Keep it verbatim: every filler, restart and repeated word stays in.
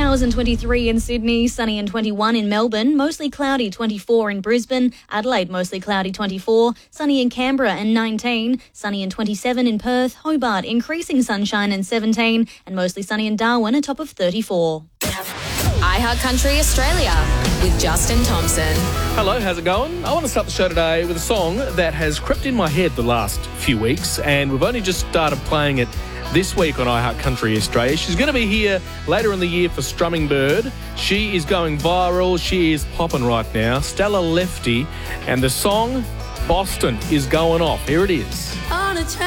Showers and twenty-three in Sydney, sunny and twenty-one in Melbourne, mostly cloudy twenty-four in Brisbane, Adelaide mostly cloudy twenty-four, sunny in Canberra and nineteen, sunny and twenty-seven in Perth, Hobart increasing sunshine and seventeen, and mostly sunny in Darwin, a top of thirty-four. iHeartCountry Australia with Justin Thompson. Hello, how's it going? I want to start the show today with a song that has crept in my head the last few weeks, and we've only just started playing it this week on iHeartCountry Australia. She's going to be here later in the year for Strumming Bird. She is going viral. She is popping right now. Stella Lefty, and the song Boston is going off. Here it is. On a